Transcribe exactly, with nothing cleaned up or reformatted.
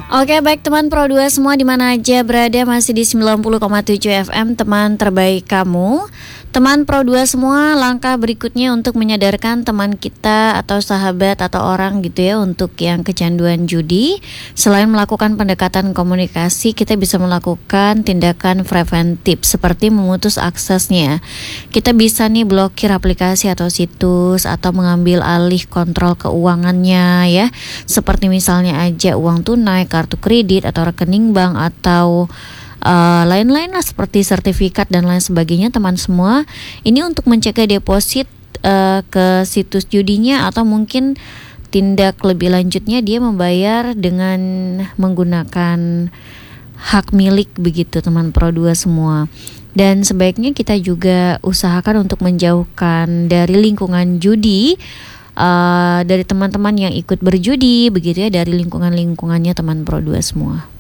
Oke, baik teman Pro dua semua di mana aja berada, masih di sembilan puluh koma tujuh F M, teman terbaik kamu. Teman Pro dua semua, langkah berikutnya untuk menyadarkan teman kita atau sahabat atau orang gitu ya untuk yang kecanduan judi. Selain melakukan pendekatan komunikasi, kita bisa melakukan tindakan preventif seperti memutus aksesnya. Kita bisa nih blokir aplikasi atau situs atau mengambil alih kontrol keuangannya ya. Seperti misalnya aja uang tunai, kartu kredit atau rekening bank atau uh, lain-lain lah seperti sertifikat dan lain sebagainya teman semua. Ini untuk mencegah deposit uh, ke situs judinya atau mungkin tindak lebih lanjutnya dia membayar dengan menggunakan hak milik begitu teman Pro dua semua. Dan sebaiknya kita juga usahakan untuk menjauhkan dari lingkungan judi, uh, dari teman-teman yang ikut berjudi begitu ya, dari lingkungan-lingkungannya teman Pro dua semua.